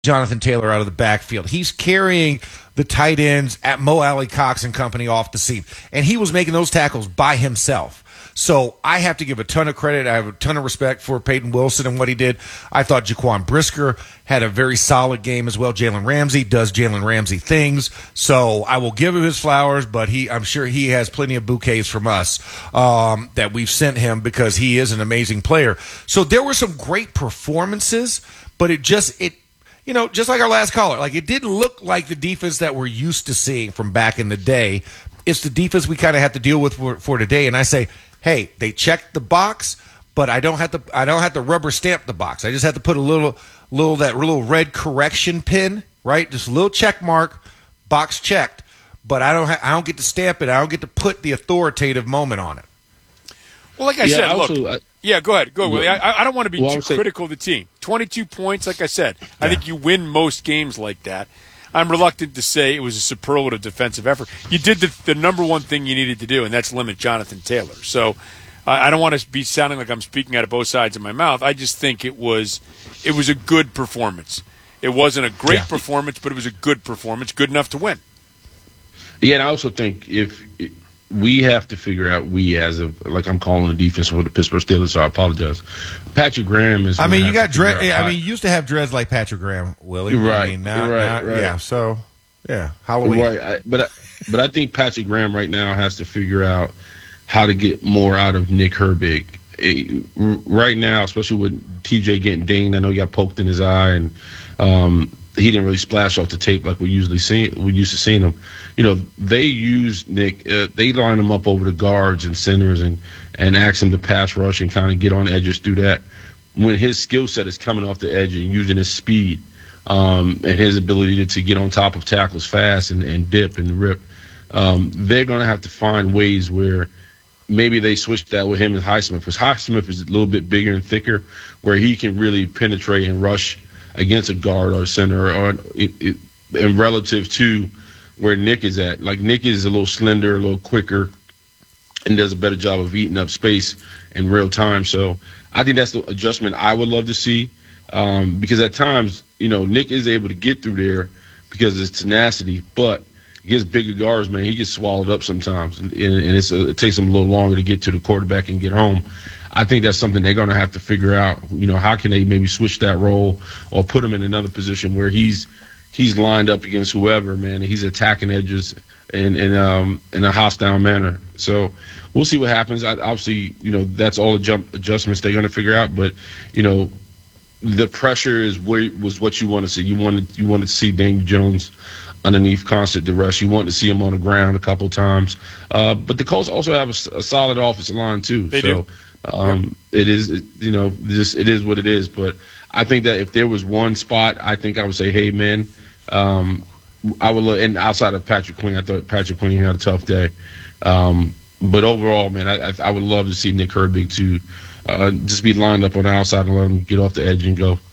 Jonathan Taylor out of the backfield. He's carrying the tight ends at Mo Alley Cox and company off the seam. And he was making those tackles by himself. So I have to give a ton of credit. I have a ton of respect for Peyton Wilson and what he did. I thought Jaquan Brisker had a very solid game as well. Jalen Ramsey does Jalen Ramsey things. So I will give him his flowers, but I'm sure he has plenty of bouquets from us that we've sent him because he is an amazing player. So there were some great performances, but just like our last caller, like it didn't look like the defense that we're used to seeing from back in the day. It's the defense we kind of have to deal with for today. And I say, hey, they checked the box, but I don't have to rubber stamp the box. I just have to put a little red correction pin, right? Just a little check mark, box checked. But I don't get to stamp it. I don't get to put the authoritative moment on it. Well, like I said, look. Yeah, go ahead, Willie. I don't want to be too critical of the team. 22 points, like I said. Yeah. I think you win most games like that. I'm reluctant to say it was a superlative defensive effort. You did the number one thing you needed to do, and that's limit Jonathan Taylor. So I don't want to be sounding like I'm speaking out of both sides of my mouth. I just think it was a good performance. It wasn't a great performance, but it was a good performance, good enough to win. Yeah, and I also think if we have to figure out, like I'm calling the defense for the Pittsburgh Steelers, so I apologize. Patrick Graham is. I mean, you got dread. You used to have dreads like Patrick Graham, Willie. Right. I mean, right. Yeah. So, Halloween. Right. But I think Patrick Graham right now has to figure out how to get more out of Nick Herbig. Right now, especially with TJ getting dinged, I know he got poked in his eye, and he didn't really splash off the tape like we used to seeing him. They use Nick. They line him up over the guards and centers and ask him to pass rush and kind of get on edges through that. When his skill set is coming off the edge and using his speed and his ability to get on top of tackles fast and dip and rip, they're going to have to find ways where maybe they switch that with him and Highsmith, because Highsmith is a little bit bigger and thicker, where he can really penetrate and rush against a guard or a center, and relative to where Nick is at. Like, Nick is a little slender, a little quicker, and does a better job of eating up space in real time. So I think that's the adjustment I would love to see, because at times, Nick is able to get through there because of his tenacity, but against bigger guards, man, he gets swallowed up sometimes, and it takes him a little longer to get to the quarterback and get home. I think that's something they're going to have to figure out. How can they maybe switch that role or put him in another position where he's lined up against whoever, man, and he's attacking edges in a hostile manner. So we'll see what happens. Obviously, that's all adjustments they're going to figure out. But the pressure was what you want to see. You wanted to see Daniel Jones underneath constant duress. You want to see him on the ground a couple times. But the Colts also have a solid offensive line too. They do. It is, it is what it is. But I think that if there was one spot, I think I would say, hey, man, I would look. And outside of Patrick Queen, I thought Patrick Queen had a tough day. But overall, man, I would love to see Nick Herbig to just be lined up on the outside and let him get off the edge and go.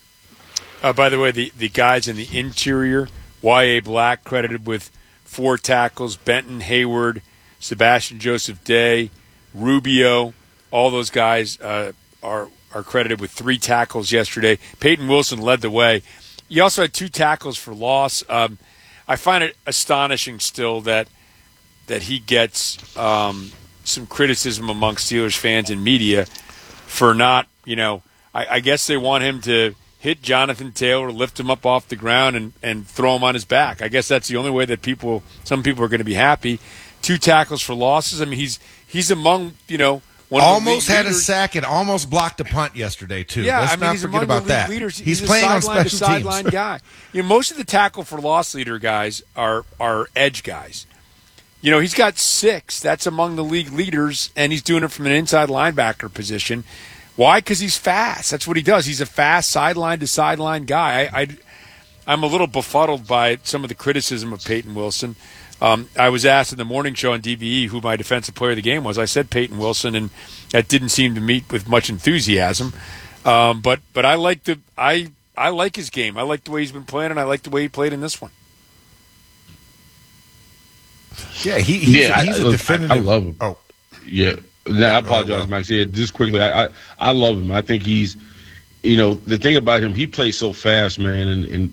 By the way, the guys in the interior, Y.A. Black credited with 4 tackles, Benton, Hayward, Sebastian Joseph Day, Rubio, all those guys are credited with 3 tackles yesterday. Peyton Wilson led the way. You also had 2 tackles for loss. I find it astonishing still that he gets some criticism among Steelers fans and media for not, I guess they want him to hit Jonathan Taylor, lift him up off the ground, and throw him on his back. I guess that's the only way that some people are going to be happy. 2 tackles for losses. I mean, he's among, one almost of the had a sack and almost blocked a punt yesterday too. Yeah, Let's not he's forget among about the that. Leaders. He's a playing on sideline special to teams. sideline guy. Most of the tackle for loss leader guys are edge guys. He's got 6. That's among the league leaders, and he's doing it from an inside linebacker position. Why? Because he's fast. That's what he does. He's a fast sideline to sideline guy. I'm a little befuddled by some of the criticism of Peyton Wilson. I was asked in the morning show on DVE who my defensive player of the game was. I said Peyton Wilson, and that didn't seem to meet with much enthusiasm. But I like I like his game. I like the way he's been playing, and I like the way he played in this one. Yeah, he's a definitive. I love him. Oh, yeah. No, I apologize, Max. Yeah, just quickly, I love him. I think he's you know, the thing about him, he plays so fast, man, and